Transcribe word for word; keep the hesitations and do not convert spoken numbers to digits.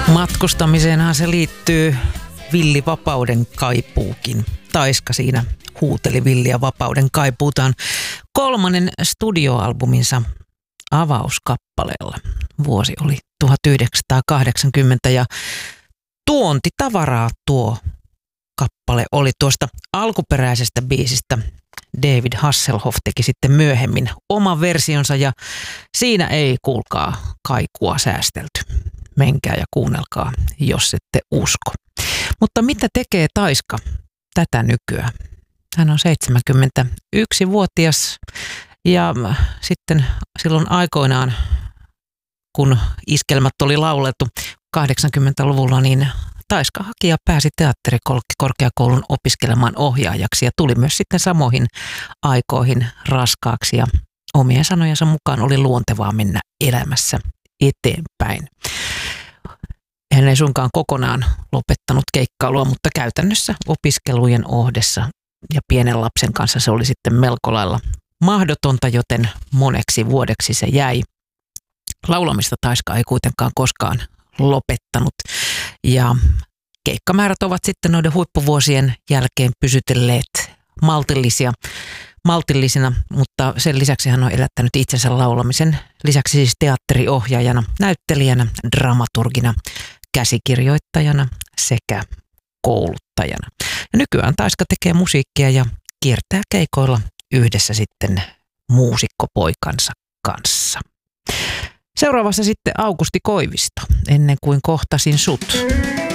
Matkustamiseenhan se liittyy villivapauden kaipuukin. Taiska siinä huuteli villiä vapauden kaipuutaan kolmannen studioalbuminsa avauskappaleella. Vuosi oli tuhatyhdeksänsataakahdeksankymmentä ja tuontitavaraa tuo kappale oli. Tuosta alkuperäisestä biisistä David Hasselhoff teki sitten myöhemmin oman versionsa ja siinä ei kuulkaa kaikua säästelty. Menkää ja kuunnelkaa, jos ette usko. Mutta mitä tekee Taiska tätä nykyään? Hän on seitsemänkymmentäyksivuotias ja sitten silloin aikoinaan, kun iskelmät oli laulettu kahdeksankymmentäluvulla, niin Taiska hakija pääsi teatterikorkeakoulun opiskelemaan ohjaajaksi ja tuli myös sitten samoihin aikoihin raskaaksi ja omien sanojensa mukaan oli luontevaa mennä elämässä eteenpäin. Hän ei suinkaan kokonaan lopettanut keikkailua, mutta käytännössä opiskelujen ohdessa ja pienen lapsen kanssa se oli sitten melko lailla mahdotonta, joten moneksi vuodeksi se jäi. Laulamista Taiska ei kuitenkaan koskaan lopettanut ja keikkamäärät ovat sitten noiden huippuvuosien jälkeen pysytelleet maltillisia, maltillisina, mutta sen lisäksi hän on elättänyt itsensä laulamisen lisäksi siis teatteriohjaajana, näyttelijänä, dramaturgina, käsikirjoittajana sekä kouluttajana. Ja nykyään Taiska tekee musiikkia ja kiertää keikoilla yhdessä sitten muusikkopoikansa kanssa. Seuraavassa sitten Aukusti Koivisto, Ennen kuin kohtasin sut.